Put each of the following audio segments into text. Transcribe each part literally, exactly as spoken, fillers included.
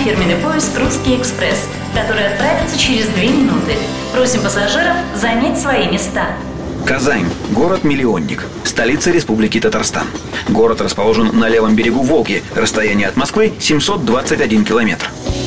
фирменный поезд «Русский экспресс», который отправится через две минуты. Просим пассажиров занять свои места. Казань – город-миллионник, столица Республики Татарстан. Город расположен на левом берегу Волги, расстояние от Москвы семьсот двадцать один километр.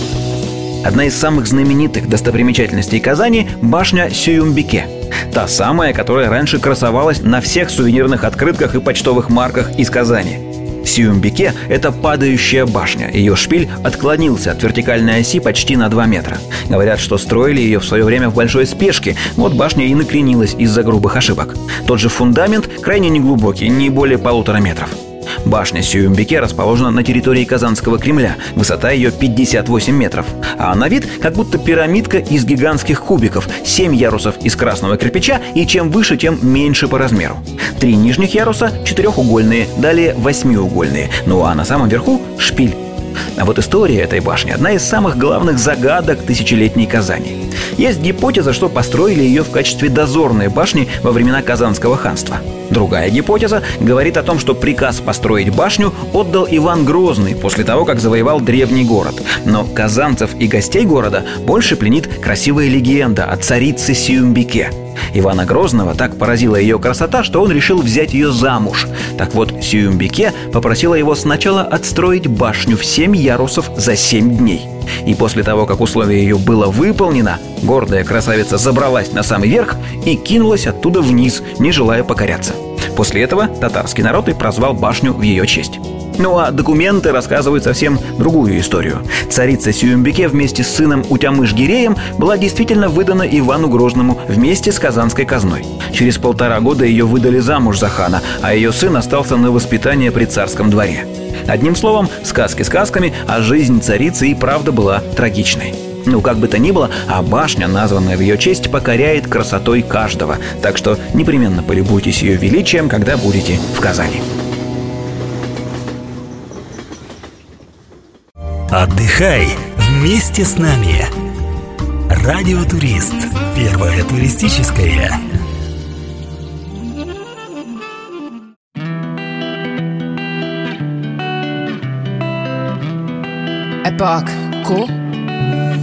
Одна из самых знаменитых достопримечательностей Казани – башня Сююмбике. Та самая, которая раньше красовалась на всех сувенирных открытках и почтовых марках из Казани. Сююмбике – это падающая башня. Ее шпиль отклонился от вертикальной оси почти на два метра. Говорят, что строили ее в свое время в большой спешке. Вот башня и накренилась из-за грубых ошибок. Тот же фундамент крайне неглубокий, не более полутора метров. Башня Сююмбике расположена на территории Казанского Кремля. Высота ее пятьдесят восемь метров. А на вид как будто пирамидка из гигантских кубиков. Семь ярусов из красного кирпича, и чем выше, тем меньше по размеру. Три нижних яруса четырехугольные, далее восьмиугольные. Ну а на самом верху шпиль. А вот история этой башни – одна из самых главных загадок тысячелетней Казани. Есть гипотеза, что построили ее в качестве дозорной башни во времена Казанского ханства. Другая гипотеза говорит о том, что приказ построить башню отдал Иван Грозный после того, как завоевал древний город. Но казанцев и гостей города больше пленит красивая легенда о царице Сююмбике. Ивана Грозного так поразила ее красота, что он решил взять ее замуж. Так вот, Сююмбике попросила его сначала отстроить башню в семь ярусов за семь дней. И после того, как условие ее было выполнено, гордая красавица забралась на самый верх и кинулась оттуда вниз, не желая покоряться. После этого татарский народ и прозвал башню в ее честь. Ну а документы рассказывают совсем другую историю. Царица Сююмбике вместе с сыном Утямыш-Гиреем была действительно выдана Ивану Грозному вместе с казанской казной. Через полтора года ее выдали замуж за хана, а ее сын остался на воспитание при царском дворе. Одним словом, сказки сказками, а жизнь царицы и правда была трагичной. Ну, как бы то ни было, а башня, названная в ее честь, покоряет красотой каждого. Так что непременно полюбуйтесь ее величием, когда будете в Казани. Отдыхай вместе с нами. Радио Турист. Первое туристическое. Epoch Cool